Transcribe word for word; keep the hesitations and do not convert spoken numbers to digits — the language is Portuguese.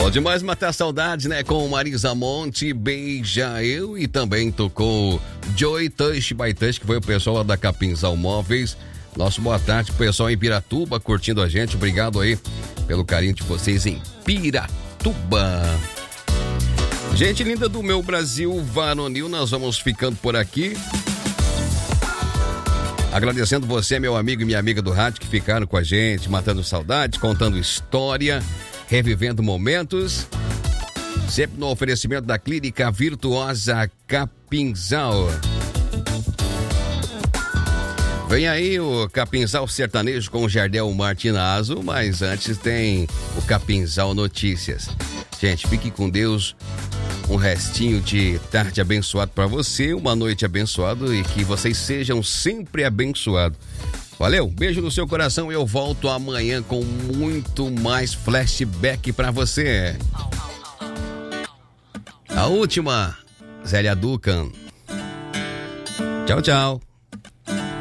Bom demais matar saudade, né? Com Marisa Monte, Beija Eu, e também tocou Joy Touch by Touch, que foi o pessoal lá da Capinzal Móveis. Nosso boa tarde, pessoal em Piratuba, curtindo a gente. Obrigado aí pelo carinho de vocês em Piratuba. Gente linda do meu Brasil varonil, nós vamos ficando por aqui. Agradecendo você, meu amigo e minha amiga do rádio, que ficaram com a gente, matando saudades, contando história, revivendo momentos. Sempre no oferecimento da Clínica Virtuosa Capinzal. Vem aí o Capinzal Sertanejo com o Jardel Martinazzo, mas antes tem o Capinzal Notícias. Gente, fique com Deus. Um restinho de tarde abençoado para você, uma noite abençoada e que vocês sejam sempre abençoados. Valeu, beijo no seu coração e eu volto amanhã com muito mais flashback para você. A última, Zélia Ducan. Tchau, tchau.